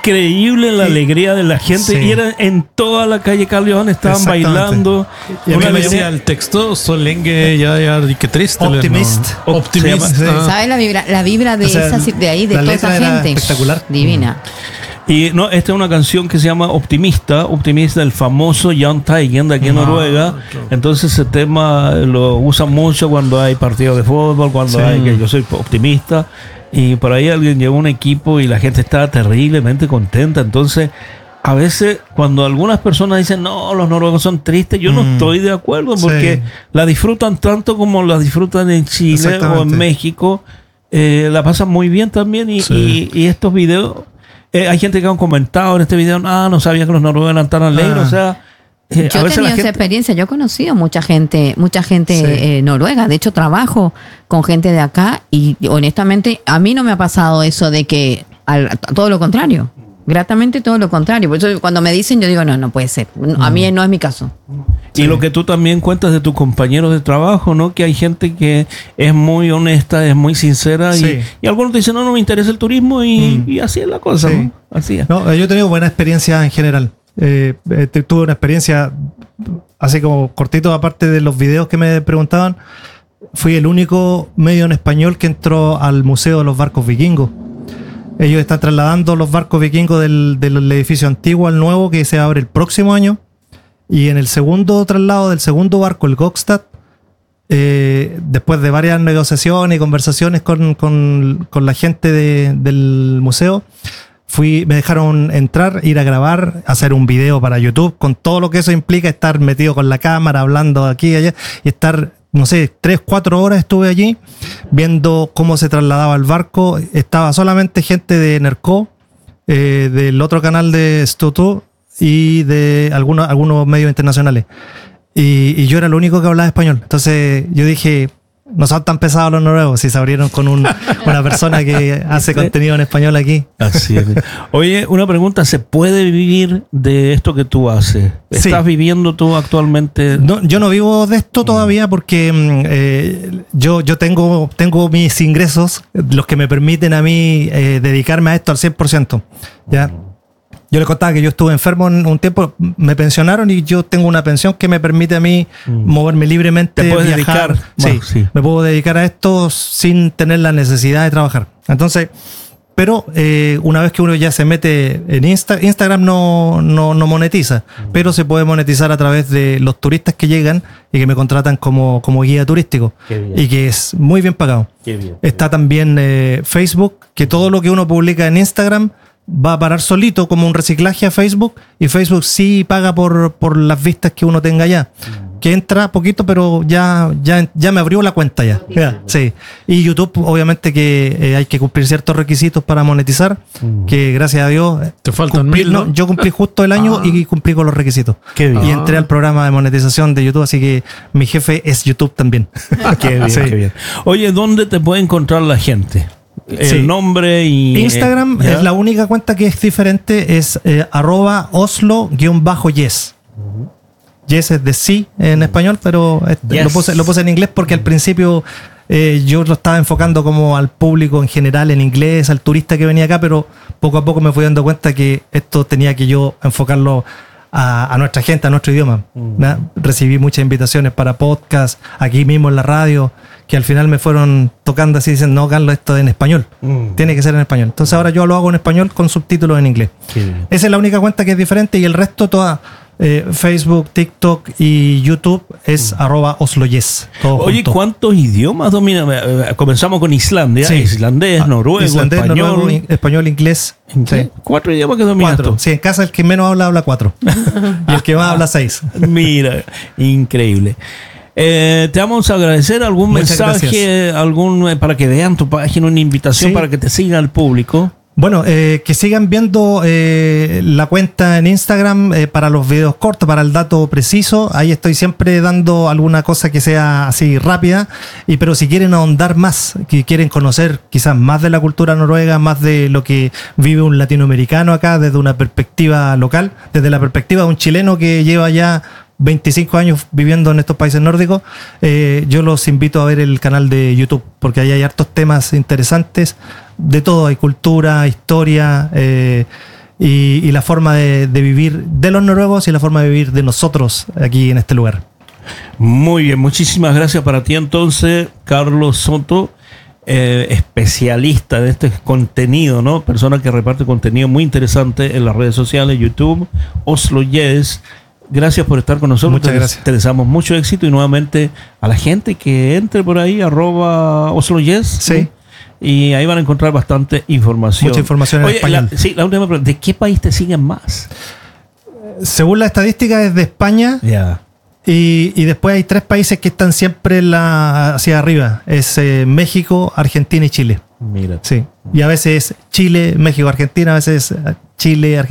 increíble la alegría de la gente. Y era en toda la calle Carl Johan, estaban bailando. Y a mí me decía el texto, Solengue, qué triste. Optimist. Optimist. ¿Sabes la vibra de de ahí, de toda esa gente? Espectacular. Divina. Y no, esta es una canción que se llama Optimista del famoso Jahn Teigen de aquí en Noruega. Claro. Entonces ese tema lo usan mucho cuando hay partidos de fútbol, cuando hay que yo soy optimista. Y por ahí alguien llevó un equipo y la gente estaba terriblemente contenta. Entonces, a veces cuando algunas personas dicen, no, los noruegos son tristes, yo no estoy de acuerdo, porque la disfrutan tanto como la disfrutan en Chile o en México. La pasan muy bien también. Y estos videos... hay gente que ha comentado en este video, no sabía que los noruegos eran tan alegres, o sea... yo he tenido esa experiencia, yo he conocido mucha gente noruega, de hecho trabajo con gente de acá y honestamente a mí no me ha pasado eso de que, todo lo contrario, gratamente todo lo contrario, por eso cuando me dicen yo digo, no puede ser, a mí no es mi caso. Y lo que tú también cuentas de tus compañeros de trabajo, ¿no? Que hay gente que es muy honesta, es muy sincera y algunos te dicen, no me interesa el turismo y así es la cosa, ¿no? Así es. No, yo he tenido buena experiencia en general. Tuve una experiencia así como cortito, aparte de los videos que me preguntaban. Fui el único medio en español que entró al Museo de los Barcos Vikingos. Ellos están trasladando los barcos vikingos del edificio antiguo al nuevo, que se abre el próximo año. Y en el segundo traslado del segundo barco, el Gokstad, después de varias negociaciones y conversaciones con la gente del museo, me dejaron entrar, ir a grabar, hacer un video para YouTube, con todo lo que eso implica, estar metido con la cámara, hablando aquí y allá, y estar, no sé, 3-4 horas estuve allí, viendo cómo se trasladaba el barco. Estaba solamente gente de Nerco, del otro canal de Stutu, y de algunos medios internacionales. Y yo era el único que hablaba español. Entonces yo dije, no son tan pesados los noruegos si se abrieron con una persona que hace contenido en español aquí. Así es. Oye, una pregunta, ¿se puede vivir de esto que tú haces? ¿Estás viviendo tú actualmente? No, yo no vivo de esto todavía porque yo tengo mis ingresos, los que me permiten a mí dedicarme a esto al 100%. ¿Ya? Yo les contaba que yo estuve enfermo un tiempo, me pensionaron y yo tengo una pensión que me permite a mí moverme libremente, ¿te puedes viajar? Dedicar? Sí, me puedo dedicar a esto sin tener la necesidad de trabajar. Entonces, pero una vez que uno ya se mete en Instagram no monetiza, pero se puede monetizar a través de los turistas que llegan y que me contratan como guía turístico, y que es muy bien pagado. Está también Facebook, que todo lo que uno publica en Instagram va a parar solito como un reciclaje a Facebook, y Facebook sí paga por las vistas que uno tenga ya, que entra poquito, pero ya me abrió la cuenta ya. Sí. Y YouTube, obviamente que hay que cumplir ciertos requisitos para monetizar, que gracias a Dios te faltan 1000, ¿no? Yo cumplí justo el año y cumplí con los requisitos. Qué bien. Y entré al programa de monetización de YouTube, así que mi jefe es YouTube también. Qué bien, qué bien. Oye, ¿dónde te puede encontrar la gente? El nombre y... Instagram es la única cuenta que es diferente, es @Oslo_yes. Yes es de sí en español, pero lo puse en inglés porque al principio yo lo estaba enfocando como al público en general en inglés, al turista que venía acá, pero poco a poco me fui dando cuenta que esto tenía que yo enfocarlo a nuestra gente, a nuestro idioma. Recibí muchas invitaciones para podcast aquí mismo en la radio, que al final me fueron tocando así, dicen, no, Carlos, esto es en español, tiene que ser en español. Entonces ahora yo lo hago en español con subtítulos en inglés. Esa es la única cuenta que es diferente, y el resto toda Facebook, TikTok y YouTube es @OsloYes. Oye, junto. ¿cuántos idiomas domina? Comenzamos con Islandia, islandés, noruego, español, inglés. Sí. 4 idiomas que dominas tú. Sí, en casa el que menos habla 4 y el que más habla 6. Mira, increíble. Te vamos a agradecer algún mensaje, para que vean tu página, una invitación para que te siga el público. Bueno, que sigan viendo la cuenta en Instagram para los videos cortos, para el dato preciso. Ahí estoy siempre dando alguna cosa que sea así rápida. Pero si quieren ahondar más, que quieren conocer quizás más de la cultura noruega, más de lo que vive un latinoamericano acá desde una perspectiva local, desde la perspectiva de un chileno que lleva ya 25 años viviendo en estos países nórdicos, yo los invito a ver el canal de YouTube, porque ahí hay hartos temas interesantes de todo, hay cultura, historia, y la forma de vivir de los noruegos y la forma de vivir de nosotros aquí en este lugar. Muy bien, muchísimas gracias para ti entonces, Carlos Soto, especialista de este contenido, ¿no? Persona que reparte contenido muy interesante en las redes sociales, YouTube, Oslo Yes. Gracias por estar con nosotros. Muchas gracias. Te deseamos mucho éxito y nuevamente a la gente que entre por ahí, @Oslo Yes. Sí. Y ahí van a encontrar bastante información. Mucha información en español. La última pregunta, ¿de qué país te siguen más? Según la estadística es de España. Ya. Y después hay 3 países que están siempre hacia arriba. Es México, Argentina y Chile. Mira. Sí. Y a veces Chile, México, Argentina, a veces Chile, Argentina.